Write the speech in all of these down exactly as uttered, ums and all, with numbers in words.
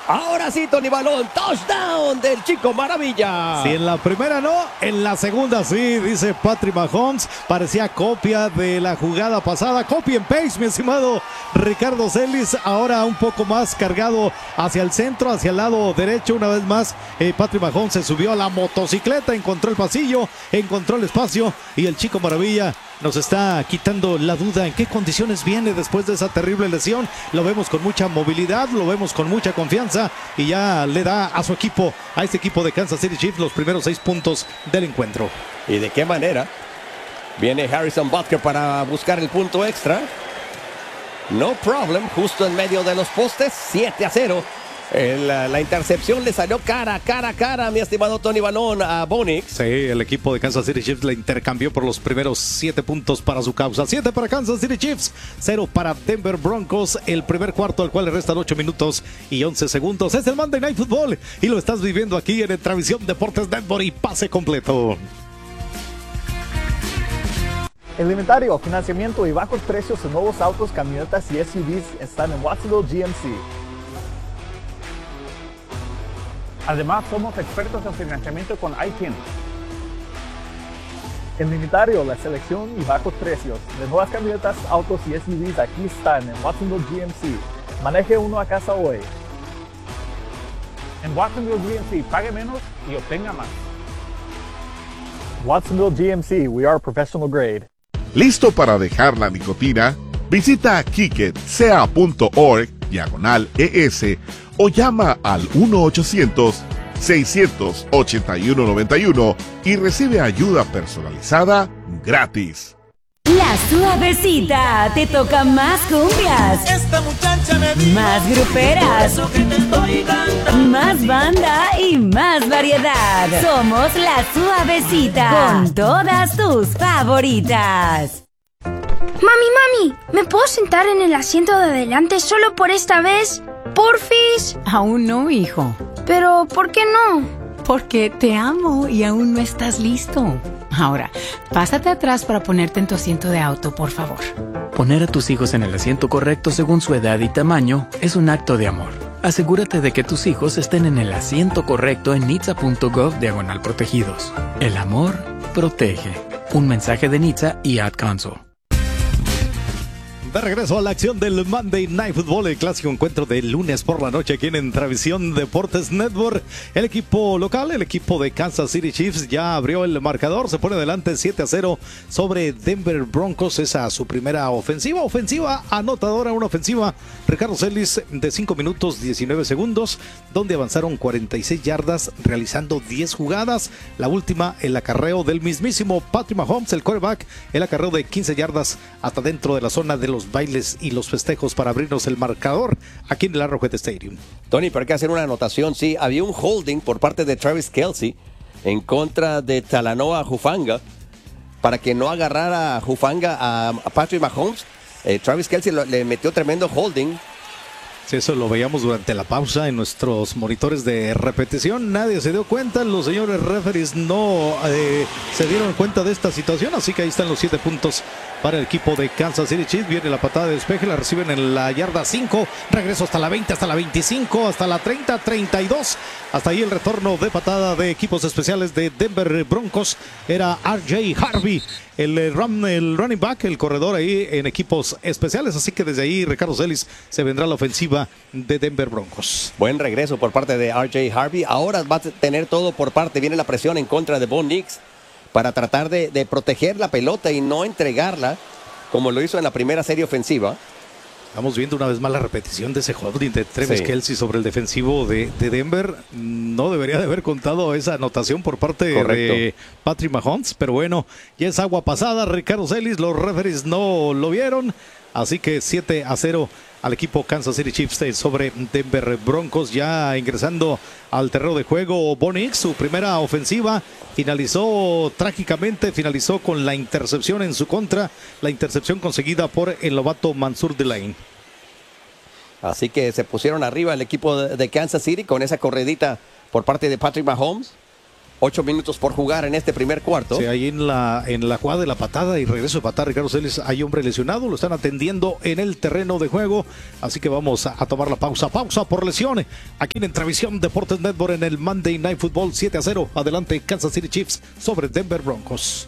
Ahora sí, Tony Balón, touchdown del Chico Maravilla. Si en la primera no, en la segunda sí, dice Patrick Mahomes. Parecía copia de la jugada pasada. Copy and paste, mi estimado Ricardo Celis. Ahora un poco más cargado hacia el centro, hacia el lado derecho. Una vez más, eh, Patrick Mahomes se subió a la motocicleta, encontró el pasillo, encontró el espacio. Y el Chico Maravilla nos está quitando la duda en qué condiciones viene después de esa terrible lesión. Lo vemos con mucha movilidad, lo vemos con mucha confianza y ya le da a su equipo, a este equipo de Kansas City Chiefs, los primeros seis puntos del encuentro. ¿Y de qué manera? Viene Harrison Butker para buscar el punto extra. No problem, justo en medio de los postes, siete a cero. El, la, la intercepción le salió cara, cara, cara, mi estimado Tony Balón, a Bo Nix. Sí, el equipo de Kansas City Chiefs le intercambió por los primeros siete puntos para su causa. siete para Kansas City Chiefs, cero para Denver Broncos. El primer cuarto, al cual le restan ocho minutos y once segundos. Es el Monday Night Football y lo estás viviendo aquí en Travisión Deportes Network y pase completo. El inventario, financiamiento y bajos precios en nuevos autos, camionetas y S U Vs están en Watsonville G M C. Además, somos expertos en financiamiento con I T I N. El inventario, la selección y bajos precios de nuevas camionetas, autos y S U Vs aquí están en Watsonville G M C. Maneje uno a casa hoy. En Watsonville G M C, pague menos y obtenga más. Watsonville G M C, we are professional grade. ¿Listo para dejar la nicotina? Visita kicketca punto org diagonal E S o llama al uno ochocientos, seiscientos ochenta y uno noventa y uno y recibe ayuda personalizada gratis. La Suavecita te toca más cumbias, Esta muchacha me dijo, más gruperas, eso que te estoy cantando. más banda y más variedad. Somos La Suavecita con todas tus favoritas. Mami, mami, ¿me puedo sentar en el asiento de adelante solo por esta vez? Porfis. Aún no, hijo. Pero, ¿por qué no? Porque te amo y aún no estás listo. Ahora, pásate atrás para ponerte en tu asiento de auto, por favor. Poner a tus hijos en el asiento correcto según su edad y tamaño es un acto de amor. Asegúrate de que tus hijos estén en el asiento correcto en nitsa punto gov diagonal protegidos. El amor protege. Un mensaje de Nitsa y Ad Council. De regreso a la acción del Monday Night Football, el clásico encuentro de lunes por la noche aquí en Travisión Deportes Network. El equipo local, el equipo de Kansas City Chiefs, ya abrió el marcador, se pone adelante siete a cero sobre Denver Broncos. Esa su primera ofensiva, ofensiva anotadora, una ofensiva, Ricardo Celis, de cinco minutos diecinueve segundos, donde avanzaron cuarenta y seis yardas, realizando diez jugadas. La última, el acarreo del mismísimo Patrick Mahomes, el quarterback, el acarreo de quince yardas hasta dentro de la zona de los bailes y los festejos para abrirnos el marcador aquí en el Arrowhead Stadium. Tony, pero hay que hacer una anotación. Sí, había un holding por parte de Travis Kelce en contra de Talanoa Hufanga para que no agarrara a Hufanga a Patrick Mahomes. Eh, Travis Kelce lo, le metió tremendo holding. Sí, eso lo veíamos durante la pausa en nuestros monitores de repetición. Nadie se dio cuenta, los señores referees no eh, se dieron cuenta de esta situación, así que ahí están los siete puntos para el equipo de Kansas City Chiefs. Viene la patada de despeje, la reciben en la yarda cinco, regreso hasta la veinte, hasta la veinticinco, hasta la treinta, treinta y dos. Hasta ahí el retorno de patada de equipos especiales de Denver Broncos. Era R J Harvey, el, run, el running back, el corredor ahí en equipos especiales. Así que desde ahí Ricardo Celis se vendrá la ofensiva de Denver Broncos. Buen regreso por parte de R J Harvey. Ahora va a tener todo por parte. Viene la presión en contra de Bo Nix para tratar de, de proteger la pelota y no entregarla como lo hizo en la primera serie ofensiva. Estamos viendo una vez más la repetición de ese holding de Travis Sí. Kelce sobre el defensivo de, de Denver. No debería de haber contado esa anotación por parte Correcto. de Patrick Mahomes, pero bueno, ya es agua pasada. Ricardo Celis, los referees no lo vieron, así que siete a cero al equipo Kansas City Chiefs sobre Denver Broncos. Ya ingresando al terreno de juego, Bo Nix, su primera ofensiva, finalizó trágicamente, finalizó con la intercepción en su contra, la intercepción conseguida por el novato Mansour Delane. Así que se pusieron arriba el equipo de, de Kansas City con esa corredita por parte de Patrick Mahomes. Ocho minutos por jugar en este primer cuarto. Sí, ahí en la, en la jugada de la patada y regreso de patada, Ricardo Celis, hay hombre lesionado, lo están atendiendo en el terreno de juego, así que vamos a, a tomar la pausa, pausa por lesión, aquí en Entravisión Deportes Network en el Monday Night Football. Siete a cero, adelante Kansas City Chiefs sobre Denver Broncos.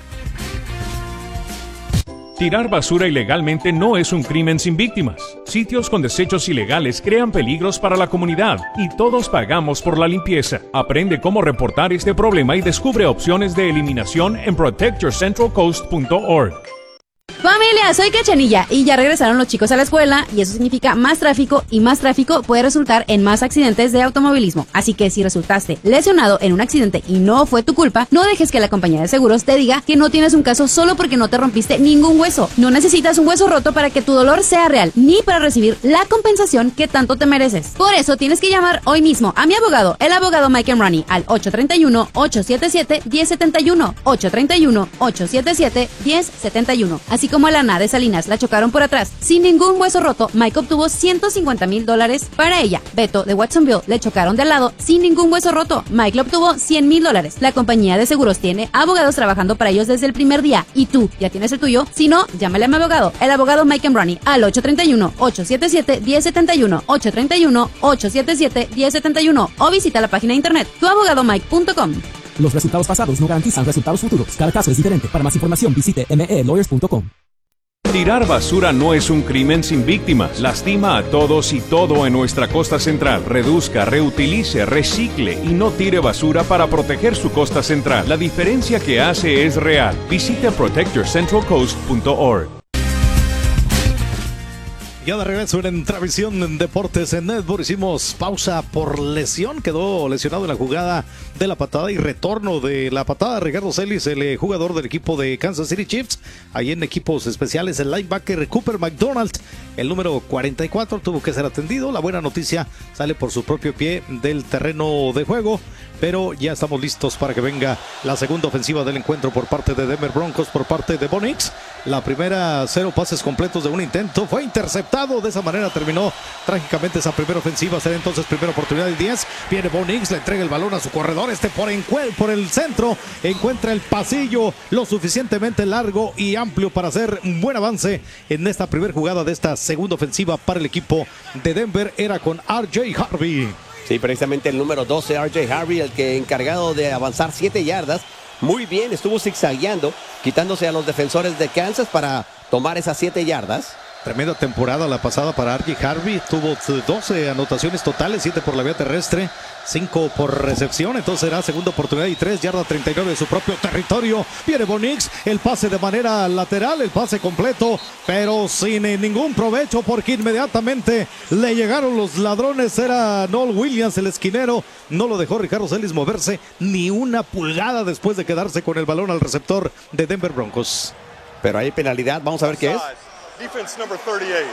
Tirar basura ilegalmente no es un crimen sin víctimas. Sitios con desechos ilegales crean peligros para la comunidad y todos pagamos por la limpieza. Aprende cómo reportar este problema y descubre opciones de eliminación en protect your central coast punto org. Familia, soy Cachanilla y ya regresaron los chicos a la escuela y eso significa más tráfico y más tráfico puede resultar en más accidentes de automovilismo. Así que si resultaste lesionado en un accidente y no fue tu culpa, no dejes que la compañía de seguros te diga que no tienes un caso solo porque no te rompiste ningún hueso. No necesitas un hueso roto para que tu dolor sea real ni para recibir la compensación que tanto te mereces. Por eso tienes que llamar hoy mismo a mi abogado, el abogado Mike Emrani, al ocho tres uno, ocho siete siete, uno cero siete uno, ocho tres uno, ocho siete siete, uno cero siete uno. Así como a Lana de Salinas la chocaron por atrás sin ningún hueso roto, Mike obtuvo ciento cincuenta mil dólares para ella. Beto de Watsonville le chocaron de al lado sin ningún hueso roto, Mike le obtuvo cien mil dólares. La compañía de seguros tiene abogados trabajando para ellos desde el primer día y tú ya tienes el tuyo. Si no, llámale a mi abogado, el abogado Mike Emrani, al ocho tres uno, ocho siete siete, uno cero siete uno, ocho tres uno, ocho siete siete, uno cero siete uno o visita la página de internet tu abogado mike punto com. Los resultados pasados no garantizan resultados futuros. Cada caso es diferente. Para más información visite m e lawyers punto com. Tirar basura no es un crimen sin víctimas. Lastima a todos y todo en nuestra costa central. Reduzca, reutilice, recicle y no tire basura para proteger su costa central. La diferencia que hace es real. Visite protect your central coast punto org. Ya de regreso en Entravisión Deportes en Network. Hicimos pausa por lesión. Quedó lesionado en la jugada de la patada y retorno de la patada. Ricardo Celis, el jugador del equipo de Kansas City Chiefs. Ahí en equipos especiales, el linebacker Cooper McDonald, el número cuarenta y cuatro, tuvo que ser atendido. La buena noticia, sale por su propio pie del terreno de juego. Pero ya estamos listos para que venga la segunda ofensiva del encuentro por parte de Denver Broncos, por parte de Bo Nix. La primera, cero pases completos de un intento, fue interceptado. De esa manera terminó trágicamente esa primera ofensiva. Será entonces primera oportunidad del diez. Viene Bo Nix, le entrega el balón a su corredor. Este por, por el centro encuentra el pasillo lo suficientemente largo y amplio para hacer un buen avance en esta primera jugada de esta segunda ofensiva para el equipo de Denver. Era con R J Harvey. Sí, precisamente el número doce, R J Harvey, el que encargado de avanzar siete yardas. Muy bien, estuvo zigzagueando, quitándose a los defensores de Kansas para tomar esas siete yardas. Tremenda temporada la pasada para R J Harvey. Tuvo doce anotaciones totales, siete por la vía terrestre, cinco por recepción. Entonces será segunda oportunidad y tres, yarda treinta y nueve de su propio territorio. Viene Bo Nix, el pase de manera lateral, el pase completo, pero sin ningún provecho porque inmediatamente le llegaron los ladrones. Era Noel Williams, el esquinero. No lo dejó Ricardo Celis moverse ni una pulgada después de quedarse con el balón al receptor de Denver Broncos. Pero hay penalidad, vamos a ver qué es. Defense number thirty-eight.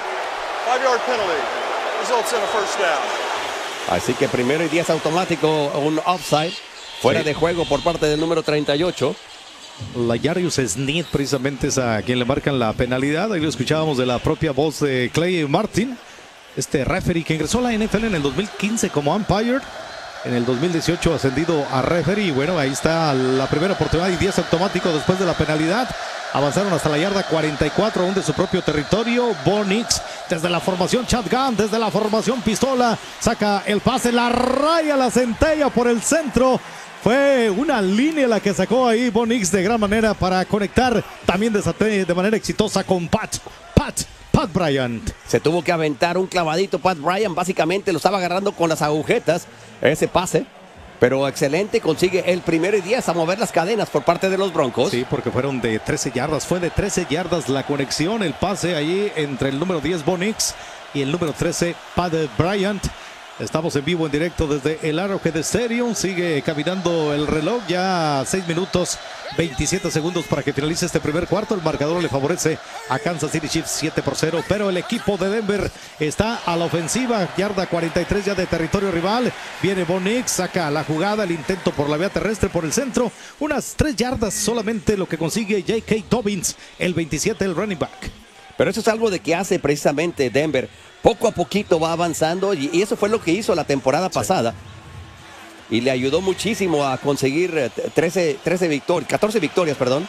Five yard penalty. Results in a first down. Así que primero y diez automático, un offside. Fuera sí. de juego por parte del número treinta y ocho. Layarius Sneed precisamente es a quien le marcan la penalidad. Ahí lo escuchábamos de la propia voz de Clay Martin. Este referee que ingresó a la N F L en el dos mil quince como umpire. En el dos mil dieciocho ascendido a referee. Y bueno, ahí está la primera oportunidad y diez automático después de la penalidad. Avanzaron hasta la yarda cuarenta y cuatro, aún de su propio territorio. Bo Nix, desde la formación shotgun, desde la formación pistola, saca el pase, la raya, la centella por el centro. Fue una línea la que sacó ahí Bo Nix de gran manera para conectar también de, de manera exitosa con Pat, Pat, Pat Bryant. Se tuvo que aventar un clavadito Pat Bryant, básicamente lo estaba agarrando con las agujetas, ese pase. Pero excelente, consigue el primero y diez a mover las cadenas por parte de los Broncos. Sí, porque fueron de trece yardas, fue de trece yardas la conexión, el pase allí entre el número diez Bo Nix y el número trece Pat Bryant. Estamos en vivo, en directo desde el Arrowhead Stadium. Sigue caminando el reloj, ya seis minutos veintisiete segundos para que finalice este primer cuarto. El marcador le favorece a Kansas City Chiefs siete por cero, pero el equipo de Denver está a la ofensiva. Yarda cuarenta y tres ya de territorio rival. Viene Bo Nix, saca la jugada, el intento por la vía terrestre por el centro. Unas tres yardas solamente lo que consigue J K. Dobbins, el veintisiete, el running back. Pero eso es algo de que hace precisamente Denver. Poco a poquito va avanzando y, y eso fue lo que hizo la temporada pasada. y le ayudó muchísimo a conseguir trece, trece victorias, catorce victorias, perdón.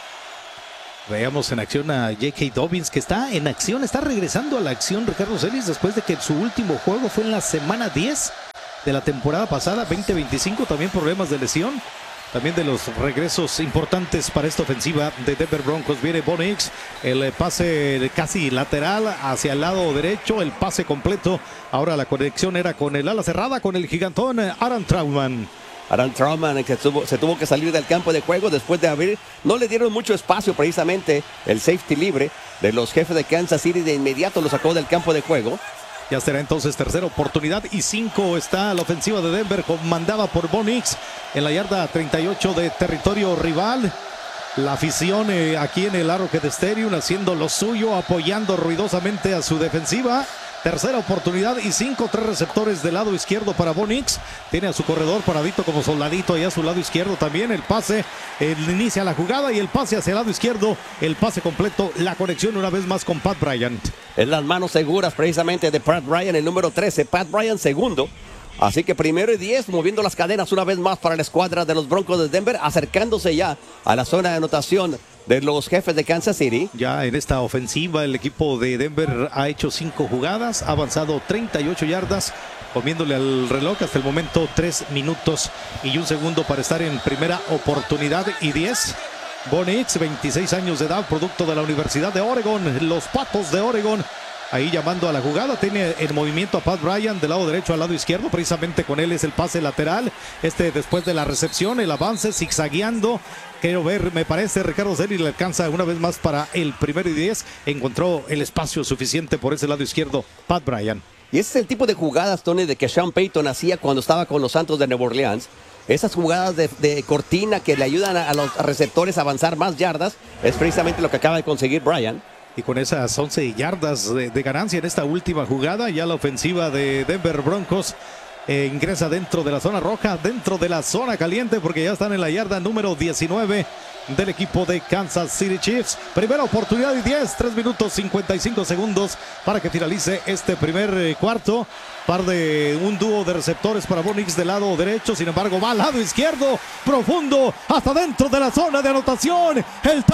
Veamos en acción a J K. Dobbins, que está en acción, está regresando a la acción, Ricardo Celis, después de que su último juego fue en la semana diez de la temporada pasada, veinte veinticinco, también problemas de lesión. También de los regresos importantes para esta ofensiva de Denver Broncos viene Bo Nix, el pase casi lateral hacia el lado derecho, el pase completo. Ahora la conexión era con el ala cerrada, con el gigantón Aaron Trautman. Aaron Trautman se tuvo, se tuvo que salir del campo de juego después de abrir. No le dieron mucho espacio precisamente el safety libre de los Jefes de Kansas City. De inmediato lo sacó del campo de juego. Ya será entonces tercera oportunidad y cinco está la ofensiva de Denver, comandada por Bo Nix en la yarda treinta y ocho de territorio rival. La afición eh, aquí en el Arrowhead Stadium haciendo lo suyo, apoyando ruidosamente a su defensiva. Tercera oportunidad y cinco, tres receptores del lado izquierdo para Bo Nix. Tiene a su corredor paradito como soldadito allá a su lado izquierdo también. El pase, él inicia la jugada y el pase hacia el lado izquierdo. El pase completo, la conexión una vez más con Pat Bryant. En las manos seguras precisamente de Pat Bryant, el número trece. Pat Bryant segundo. Así que primero y diez, moviendo las cadenas una vez más para la escuadra de los Broncos de Denver, acercándose ya a la zona de anotación de los Jefes de Kansas City. Ya en esta ofensiva el equipo de Denver ha hecho cinco jugadas, ha avanzado treinta y ocho yardas, comiéndole al reloj hasta el momento tres minutos y un segundo para estar en primera oportunidad y diez. Bo Nix, veintiséis años de edad, producto de la Universidad de Oregon, los Patos de Oregon. Ahí llamando a la jugada, tiene el movimiento a Pat Bryant del lado derecho al lado izquierdo, precisamente con él es el pase lateral, este después de la recepción, el avance zigzagueando, quiero ver, me parece Ricardo Celis le alcanza una vez más para el primero y diez, encontró el espacio suficiente por ese lado izquierdo, Pat Bryant. Y ese es el tipo de jugadas, Tony, de que Sean Payton hacía cuando estaba con los Santos de Nueva Orleans. Esas jugadas de, de cortina que le ayudan a, a los receptores a avanzar más yardas, es precisamente lo que acaba de conseguir Bryant. Y con esas once yardas de, de ganancia en esta última jugada, ya la ofensiva de Denver Broncos eh, ingresa dentro de la zona roja, dentro de la zona caliente, porque ya están en la yarda número diecinueve del equipo de Kansas City Chiefs. Primera oportunidad y diez, tres minutos cincuenta y cinco segundos para que finalice este primer eh, cuarto. Par de un dúo de receptores para Bo Nix del lado derecho, sin embargo va al lado izquierdo, profundo, hasta dentro de la zona de anotación. El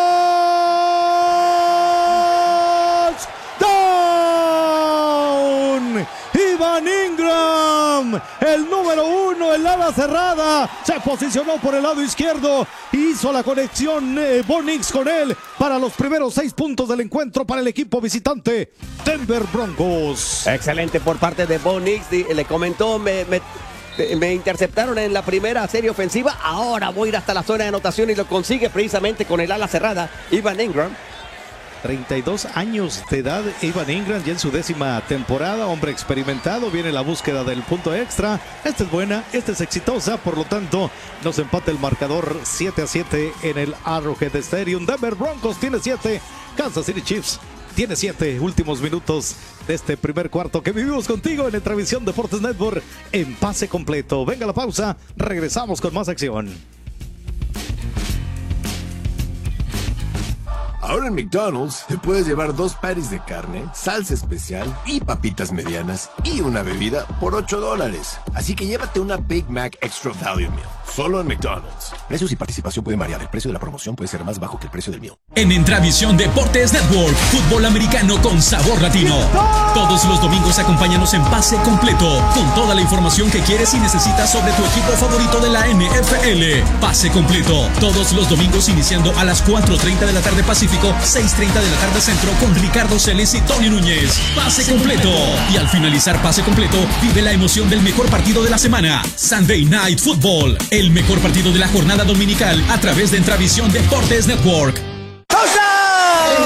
touchdown. Evan Engram, el número uno, el ala cerrada, se posicionó por el lado izquierdo, hizo la conexión eh, Bo Nix con él para los primeros seis puntos del encuentro para el equipo visitante Denver Broncos. Excelente por parte de Bo Nix, le comentó, me, me, me interceptaron en la primera serie ofensiva, ahora voy a ir hasta la zona de anotación y lo consigue precisamente con el ala cerrada, Evan Engram. treinta y dos años de edad, Evan Engram, ya en su décima temporada, hombre experimentado, viene la búsqueda del punto extra. Esta es buena, esta es exitosa, por lo tanto nos empata el marcador siete a siete en el Arrowhead Stadium. Denver Broncos tiene siete, Kansas City Chiefs tiene siete. Últimos minutos de este primer cuarto que vivimos contigo en la transmisión Deportes Network en pase completo. Venga la pausa, regresamos con más acción. Ahora en McDonald's te puedes llevar dos patties de carne, salsa especial y papitas medianas y una bebida por ocho dólares. Así que llévate una Big Mac Extra Value Meal, solo en McDonald's. Precios y participación pueden variar. El precio de la promoción puede ser más bajo que el precio del meal. En Entravisión Deportes Network, fútbol americano con sabor latino. Todos los domingos acompáñanos en Pase Completo, con toda la información que quieres y necesitas sobre tu equipo favorito de la N F L. Pase Completo, todos los domingos iniciando a las cuatro treinta de la tarde Pacífico, seis treinta de la tarde Centro, con Ricardo Celis y Tony Núñez. Pase Completo. Y al finalizar Pase Completo, vive la emoción del mejor partido de la semana, Sunday Night Football, el mejor partido de la jornada dominical a través de Entravisión Deportes Network.